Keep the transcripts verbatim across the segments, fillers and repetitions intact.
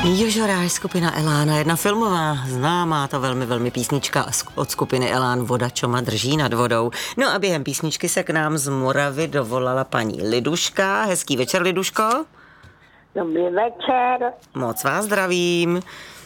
Jožoráš, skupina Elána, jedna filmová, známá to velmi, velmi písnička od skupiny Elán, Voda, čo ma drží nad vodou. No a během písničky se k nám z Moravy dovolala paní Liduška. Hezký večer, Liduško. Dobrý večer. Moc vás zdravím.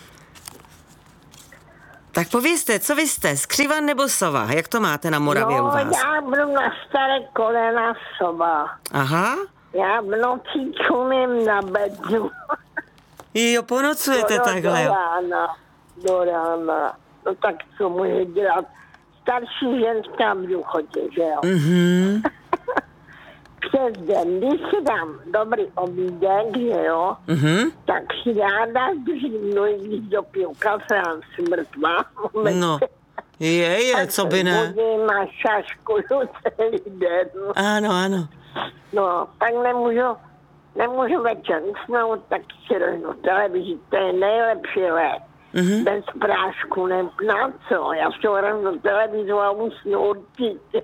Tak povězte, co vy jste, skřivan nebo sova? Jak to máte na Moravě no, u vás? Já budu na staré kolena sova. Aha. Já v noci čumím na bednu. Jo, ponocujete do, takhle, jo. Do rána, do rána. No tak co může dělat? Starší ženská v důchodě, že jo? Mhm. Přes den, když si dám dobrý obídek, že jo, Mhm. tak si ráda držím, když dopiju kafe a jsem mrtvá. No, je, je, co by ne. Budím a šaškuju celý den. Ano, ano. No, tak nemůžu, nemůžu večer usnout, tak si rožnu televizi, to je nejlepší lék. Mm-hmm. Bez prášku, ne, na co, já si rožnu televizi a usnu určitě.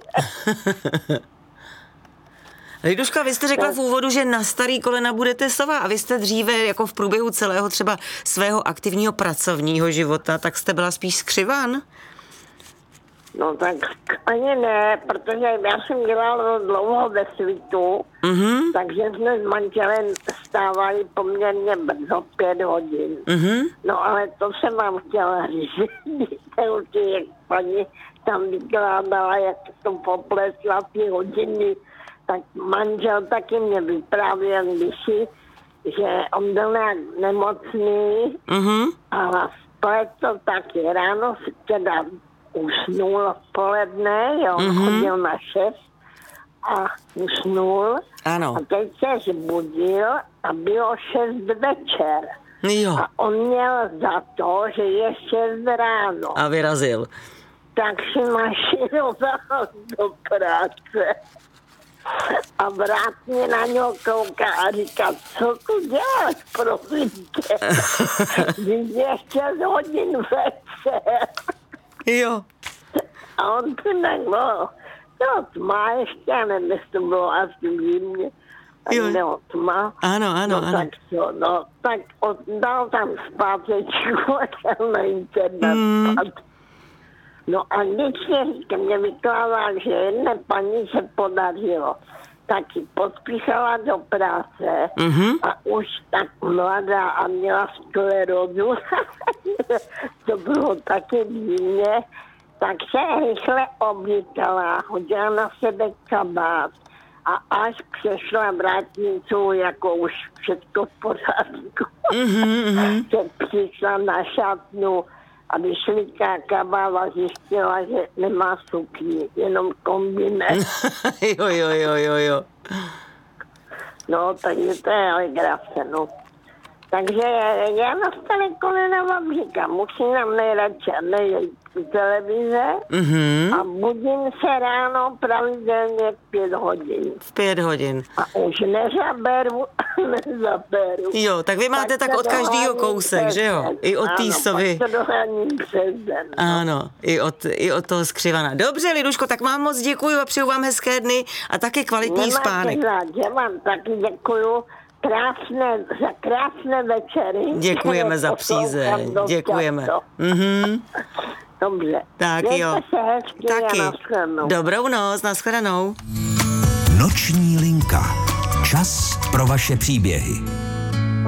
Liduška, vy jste řekla v úvodu, že na starý kolena budete sova a vy jste dříve jako v průběhu celého třeba svého aktivního pracovního života, tak jste byla spíš skřivan? No tak ani ne, protože já jsem dělala dlouho ve svitu, mm-hmm. takže jsme s manželem stávali poměrně brzo, pět hodin. Mm-hmm. No ale to jsem vám chtěla říct, jak paní tam vykládala, jak to poplesla ty hodiny, tak manžel taky mě vyprávěl kdysi, že on byl nějak nemocný mm-hmm. a splet to taky. Ráno si teda usnul v poledne, jo, mm-hmm. chodil na šest a usnul. Ano. A teď se zbudil a bylo šest večer. Jo. A on měl za to, že je šest ráno. A vyrazil. Tak si mašinoval do práce. A vrátně na něho kouká a říká, co tu děláš, prosím tě? Když je šest hodin večer. Jo. A on si neklo, no tma ještě, já nevím, jestli to bylo asi v zimě, tak bylo tma. Ano, ano, no, ano. Tak co, no, tak od, dal tam zpátečku a šel na internet mm. spát. No a když se říká, mě vykládá, že jedné paní se podařilo, taky podpíchala do práce mm-hmm. a už tak mladá a měla sklerózu, to bylo taky divně, tak se rychle oblítala, hodila na sebe kabát a až přešla vrátnicu, jako už všechno v pořádku, mm-hmm. se přišla na šatnu a vyšlíká kabála, zjistila, že nemá sukni, jenom kombinec. jo, jo, jo, jo, jo. No, takže to je legrace, no. Takže já na staré kolena vám říkám, musím nejradši nejít televize mm-hmm. a budím se ráno pravidelně v pět hodin. V pět hodin. A už nezaberu, nezaberu. Jo, tak vy máte tak, tak od každého kousek, že jo? I od té sovy. Ano, pak to doháním přes den. No. Ano, i od, i od toho skřivana. Dobře, Liduško, tak vám moc děkuju a přeju vám hezké dny a taky kvalitní Nemáte spánek. Rád, já vám taky děkuju. Krásné, za krásné večery. Děkujeme za přízeň. Děkujeme. Mhm. Dobře. Tak Mějte jo. se hezky taky. A nashledanou. Dobrou noc, nashledanou. Noční linka. Čas pro vaše příběhy.